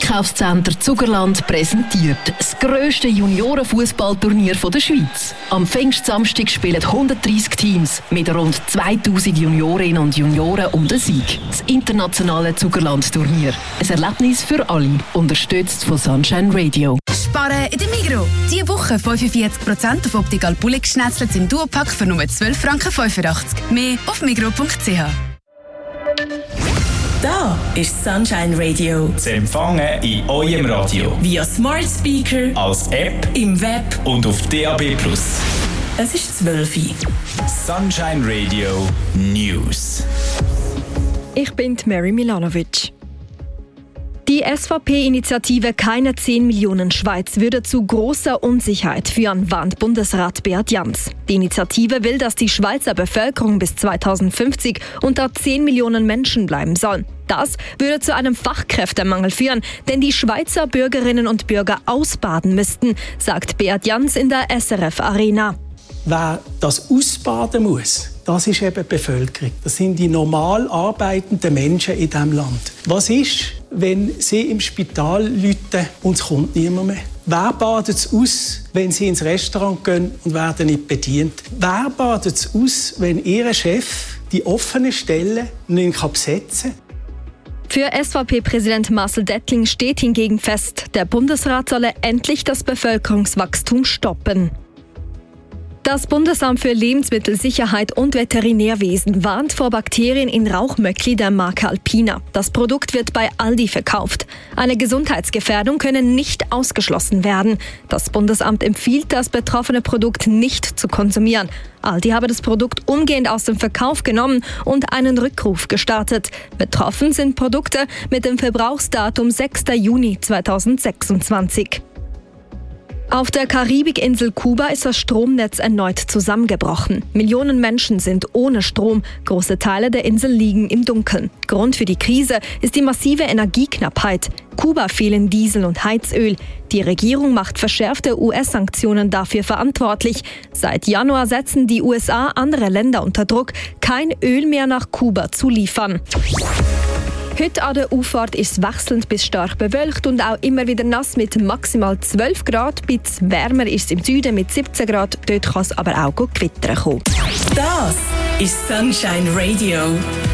Einkaufscenter Zugerland präsentiert das grösste Juniorenfußballturnier der Schweiz. Am Pfingstsamstag spielen 130 Teams mit rund 2000 Juniorinnen und Junioren um den Sieg. Das internationale Zugerland-Turnier. Ein Erlebnis für alle, unterstützt von Sunshine Radio. Sparen in der Migros. Diese Woche 45% auf Optical Bullig Schnetzlitz im Duopack für nur 12,85 Franken. Mehr auf migros.ch. Da ist Sunshine Radio. Zu empfangen in eurem Radio. Via Smart Speaker, als App, im Web und auf DAB+. Es ist 12 Uhr. Sunshine Radio News. Ich bin Mary Milanovic. Die SVP-Initiative «Keine 10 Millionen Schweiz» würde zu großer Unsicherheit führen, warnt Bundesrat Beat Jans. Die Initiative will, dass die Schweizer Bevölkerung bis 2050 unter 10 Millionen Menschen bleiben soll. Das würde zu einem Fachkräftemangel führen, denn die Schweizer Bürgerinnen und Bürger ausbaden müssten, sagt Beat Jans in der SRF Arena. Wer das ausbaden muss, das ist eben die Bevölkerung. Das sind die normal arbeitenden Menschen in diesem Land. Was ist, wenn sie im Spital läuten und es kommt niemand mehr? Wer badet es aus, wenn sie ins Restaurant gehen und werden nicht bedient? Wer badet es aus, wenn ihr Chef die offenen Stellen nicht besetzen kann? Für SVP-Präsident Marcel Dettling steht hingegen fest, der Bundesrat solle endlich das Bevölkerungswachstum stoppen. Das Bundesamt für Lebensmittelsicherheit und Veterinärwesen warnt vor Bakterien in Rauchmöckli der Marke Alpina. Das Produkt wird bei Aldi verkauft. Eine Gesundheitsgefährdung könne nicht ausgeschlossen werden. Das Bundesamt empfiehlt, das betroffene Produkt nicht zu konsumieren. Aldi habe das Produkt umgehend aus dem Verkauf genommen und einen Rückruf gestartet. Betroffen sind Produkte mit dem Verbrauchsdatum 6. Juni 2026. Auf der Karibikinsel Kuba ist das Stromnetz erneut zusammengebrochen. Millionen Menschen sind ohne Strom. Große Teile der Insel liegen im Dunkeln. Grund für die Krise ist die massive Energieknappheit. Kuba fehlen Diesel und Heizöl. Die Regierung macht verschärfte US-Sanktionen dafür verantwortlich. Seit Januar setzen die USA andere Länder unter Druck, kein Öl mehr nach Kuba zu liefern. Heute an der Auffahrt ist es wechselnd bis stark bewölkt und auch immer wieder nass mit maximal 12 Grad. Ein bisschen wärmer ist es im Süden mit 17 Grad. Dort kann es aber auch gewittern kommen. Das ist Sunshine Radio.